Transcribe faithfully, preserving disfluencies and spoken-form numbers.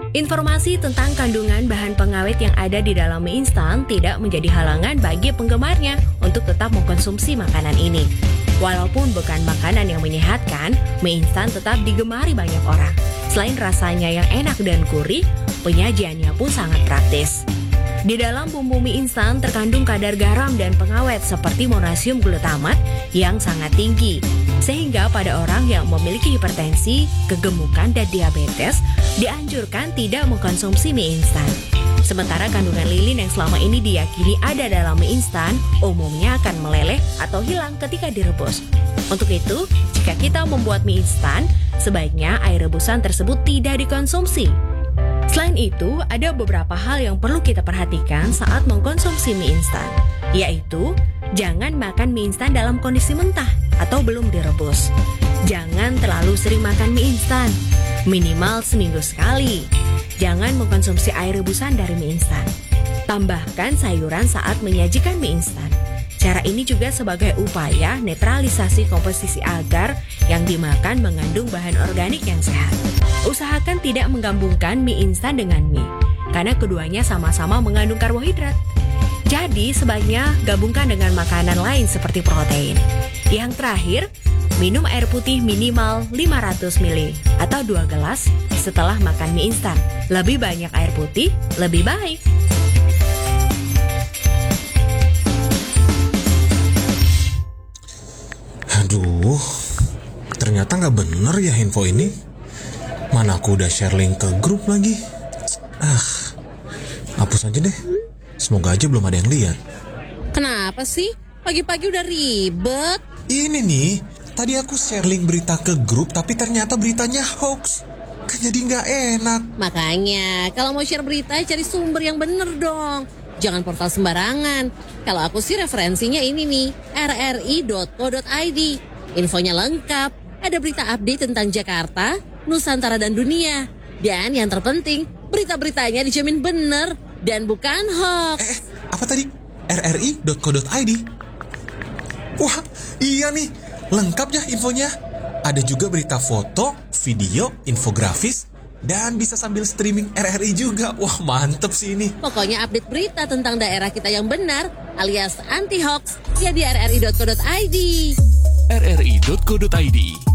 Informasi tentang kandungan bahan pengawet yang ada di dalam mie instan tidak menjadi halangan bagi penggemarnya untuk tetap mengkonsumsi makanan ini. Walaupun bukan makanan yang menyehatkan, mie instan tetap digemari banyak orang. Selain rasanya yang enak dan gurih, penyajiannya pun sangat praktis. Di dalam bumbu mie instan terkandung kadar garam dan pengawet seperti monasium glutamat yang sangat tinggi. Sehingga pada orang yang memiliki hipertensi, kegemukan, dan diabetes dianjurkan tidak mengkonsumsi mie instan. Sementara kandungan lilin yang selama ini diyakini ada dalam mie instan umumnya akan meleleh atau hilang ketika direbus. Untuk itu, jika kita membuat mie instan, sebaiknya air rebusan tersebut tidak dikonsumsi. Selain itu, ada beberapa hal yang perlu kita perhatikan saat mengkonsumsi mie instan, yaitu jangan makan mie instan dalam kondisi mentah atau belum direbus. Jangan terlalu sering makan mie instan, minimal seminggu sekali. Jangan mengkonsumsi air rebusan dari mie instan. Tambahkan sayuran saat menyajikan mie instan. Cara ini juga sebagai upaya netralisasi komposisi agar yang dimakan mengandung bahan organik yang sehat. Usahakan tidak menggabungkan mie instan dengan mie, karena keduanya sama-sama mengandung karbohidrat. Jadi sebaiknya gabungkan dengan makanan lain seperti protein. Yang terakhir, minum air putih minimal lima ratus mililiter atau dua gelas setelah makan mie instan. Lebih banyak air putih, lebih baik. Aduh, ternyata nggak bener ya info ini. Mana aku udah share link ke grup lagi. Ah, hapus aja deh. Semoga aja belum ada yang lihat. Kenapa sih? Pagi-pagi udah ribet. Ini nih, tadi aku share link berita ke grup tapi ternyata beritanya hoax. Kan jadi nggak enak. Makanya, kalau mau share berita cari sumber yang bener dong. Jangan portal sembarangan. Kalau aku sih referensinya ini nih, r r i dot co dot i d. Infonya lengkap, ada berita update tentang Jakarta, Nusantara dan dunia. Dan yang terpenting, berita-beritanya dijamin bener dan bukan hoax. Eh, apa tadi? r r i dot co dot i d. Wah, iya nih, lengkap ya infonya. Ada juga berita foto, video, infografis, dan bisa sambil streaming R R I juga. Wah, mantep sih ini. Pokoknya update berita tentang daerah kita yang benar alias anti-hoax ya di r r i dot co dot i d. r r i dot co dot i d